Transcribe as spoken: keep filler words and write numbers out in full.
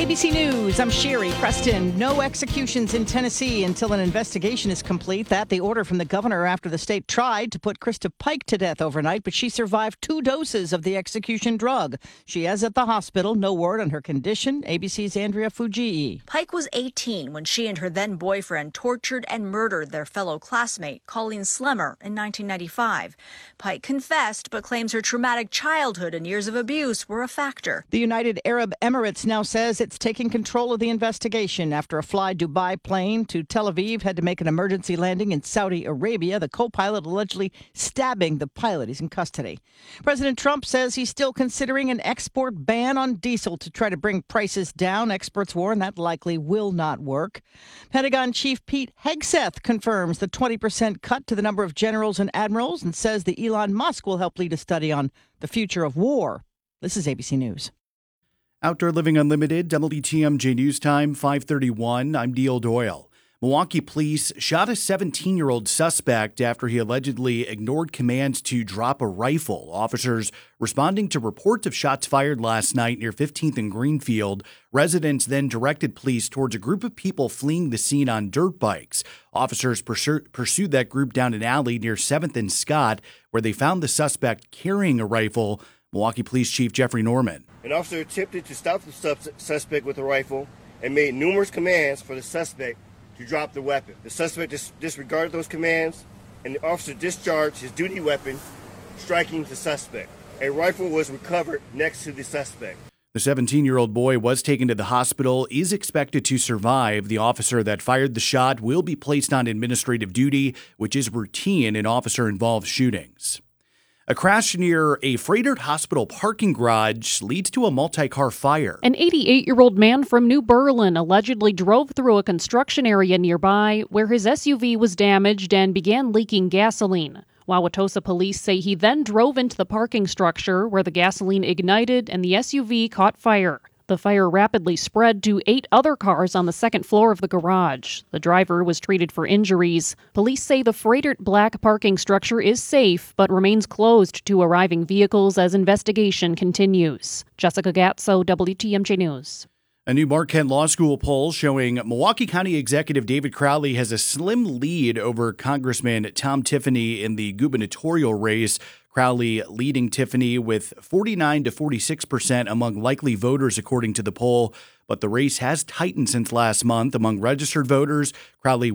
A B C News, I'm Sherry Preston. No executions in Tennessee until an investigation is complete. That the order from the governor after the state tried to put Krista Pike to death overnight, but she survived two doses of the execution drug. She is at the hospital. No word on her condition. A B C's Andrea Fujii. Pike was eighteen when she and her then-boyfriend tortured and murdered their fellow classmate, Colleen Slemmer, in nineteen ninety-five. Pike confessed, but claims her traumatic childhood and years of abuse were a factor. The United Arab Emirates now says it's taking control of the investigation after a Fly Dubai plane to Tel Aviv had to make an emergency landing in Saudi Arabia. The co-pilot allegedly stabbing the pilot. He's in custody. President Trump says he's still considering an export ban on diesel to try to bring prices down. Experts warn that likely will not work. Pentagon Chief Pete Hegseth confirms the twenty percent cut to the number of generals and admirals and says the Elon Musk will help lead a study on the future of war. This is A B C News. Outdoor Living Unlimited, W T M J News Time, five thirty-one. I'm Neil Doyle. Milwaukee police shot a seventeen-year-old suspect after he allegedly ignored commands to drop a rifle. Officers responding to reports of shots fired last night near fifteenth and Greenfield. Residents then directed police towards a group of people fleeing the scene on dirt bikes. Officers pursu- pursued that group down an alley near seventh and Scott, where they found the suspect carrying a rifle. Milwaukee Police Chief Jeffrey Norman. An officer attempted to stop the sus- suspect with a rifle and made numerous commands for the suspect to drop the weapon. The suspect dis- disregarded those commands, and the officer discharged his duty weapon, striking the suspect. A rifle was recovered next to the suspect. The seventeen-year-old boy was taken to the hospital, is expected to survive. The officer that fired the shot will be placed on administrative duty, which is routine in officer-involved shootings. A crash near a Froedtert Hospital parking garage leads to a multi-car fire. An eighty-eight-year-old man from New Berlin allegedly drove through a construction area nearby where his S U V was damaged and began leaking gasoline. Wauwatosa police say he then drove into the parking structure where the gasoline ignited and the S U V caught fire. The fire rapidly spread to eight other cars on the second floor of the garage. The driver was treated for injuries. Police say the Froedtert Black parking structure is safe, but remains closed to arriving vehicles as investigation continues. Jessica Gatso, W T M J News. A new Marquette Law School poll showing Milwaukee County Executive David Crowley has a slim lead over Congressman Tom Tiffany in the gubernatorial race. Crowley leading Tiffany with forty-nine to forty-six percent among likely voters, according to the poll. But the race has tightened since last month among registered voters. Crowley